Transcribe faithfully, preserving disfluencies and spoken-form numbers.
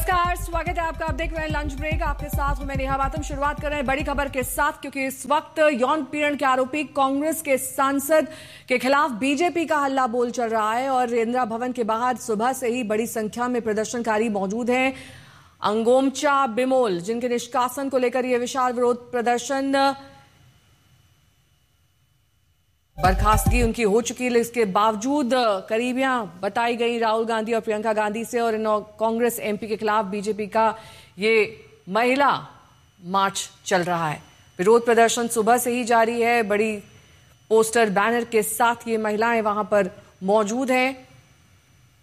नमस्कार, स्वागत है आपका। आप देख रहे हैं लंच ब्रेक। आपके साथ हूं मैं नेहा बातम। शुरुआत कर रहे हैं बड़ी खबर के साथ, क्योंकि इस वक्त यौन पीड़न के आरोपी कांग्रेस के सांसद के खिलाफ बीजेपी का हल्ला बोल चल रहा है और इंदिरा भवन के बाहर सुबह से ही बड़ी संख्या में प्रदर्शनकारी मौजूद हैं। अंगोमचा बिमोल, जिनके निष्कासन को लेकर यह विशाल विरोध प्रदर्शन, बर्खास्तगी उनकी हो चुकी है, इसके बावजूद करीबियां बताई गई राहुल गांधी और प्रियंका गांधी से, और इन कांग्रेस एमपी के खिलाफ बीजेपी का ये महिला मार्च चल रहा है। विरोध प्रदर्शन सुबह से ही जारी है। बड़ी पोस्टर बैनर के साथ ये महिलाएं वहां पर मौजूद हैं।